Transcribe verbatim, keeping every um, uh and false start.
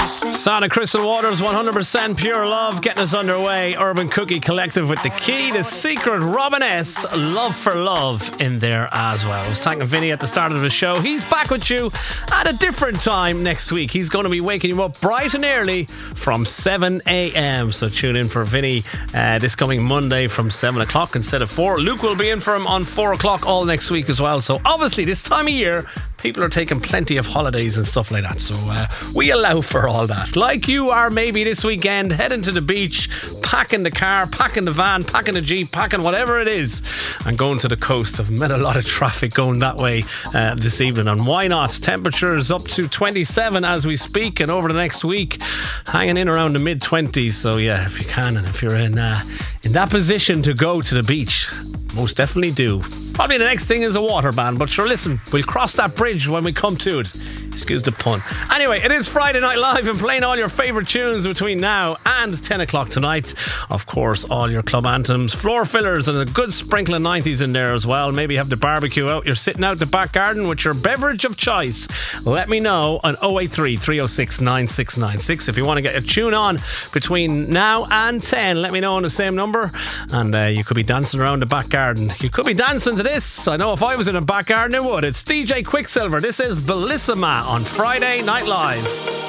Sonic Crystal Waters, one hundred percent Pure Love, getting us underway. Urban Cookie Collective with The Key, The Secret, Robin S, Love for Love in there as well. I was thanking Vinny at the start of the show. He's back with you at a different time next week. He's going to be waking you up bright and early from seven a.m. So tune in for Vinny uh, this coming Monday from seven o'clock instead of four. Luke will be in for him on four o'clock all next week as well. So obviously this time of year, people are taking plenty of holidays and stuff like that. So uh, we allow for all that. Like you are maybe this weekend, heading to the beach, packing the car, packing the van, packing the Jeep, packing whatever it is, and going to the coast. I've met a lot of traffic going that way uh, this evening, and why not? Temperatures up to twenty-seven as we speak, and over the next week, hanging in around the mid twenties. So yeah, if you can, and if you're in uh, in that position to go to the beach, most definitely do. Probably the next thing is a water ban, but sure, listen, we'll cross that bridge when we come to it. Excuse the pun. Anyway, it is Friday Night Live and playing all your favourite tunes between now and ten o'clock tonight. Of course, all your club anthems, floor fillers, and a good sprinkle of nineties in there as well. Maybe you have the barbecue out, you're sitting out the back garden with your beverage of choice. Let me know on oh eight three, three oh six, nine six nine six if you want to get a tune on between now and ten. Let me know on the same number, and uh, you could be dancing around the back garden. You could be dancing to this. I know if I was in a back garden, it would. It's D J Quicksilver. This is Bellissima on Friday Night Live.